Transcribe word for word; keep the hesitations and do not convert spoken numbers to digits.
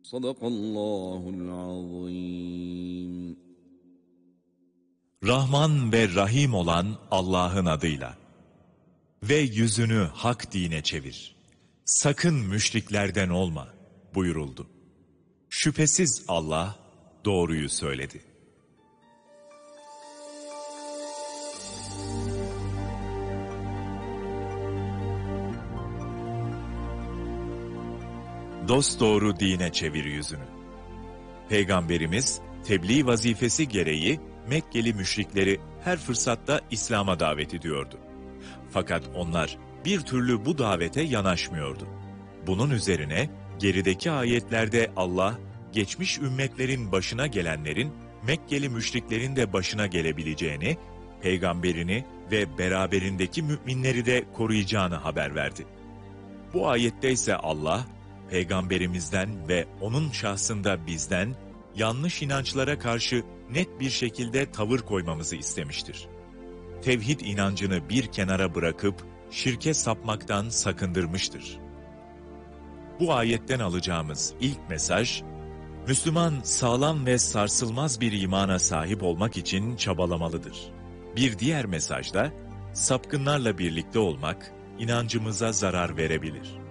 Sadakallahul azim. Rahman ve Rahim olan Allah'ın adıyla. Ve yüzünü hak dine çevir. Sakın müşriklerden olma buyuruldu. Şüphesiz Allah doğruyu söyledi. Dosdoğru dine çevir yüzünü. Peygamberimiz tebliğ vazifesi gereği Mekkeli müşrikleri her fırsatta İslam'a davet ediyordu. Fakat onlar bir türlü bu davete yanaşmıyordu. Bunun üzerine gerideki ayetlerde Allah, geçmiş ümmetlerin başına gelenlerin Mekkeli müşriklerin de başına gelebileceğini, peygamberini ve beraberindeki müminleri de koruyacağını haber verdi. Bu ayette ise Allah, peygamberimizden ve onun şahsında bizden yanlış inançlara karşı net bir şekilde tavır koymamızı istemiştir. Tevhid inancını bir kenara bırakıp şirke sapmaktan sakındırmıştır. Bu ayetten alacağımız ilk mesaj, Müslüman sağlam ve sarsılmaz bir imana sahip olmak için çabalamalıdır. Bir diğer mesaj da, sapkınlarla birlikte olmak inancımıza zarar verebilir.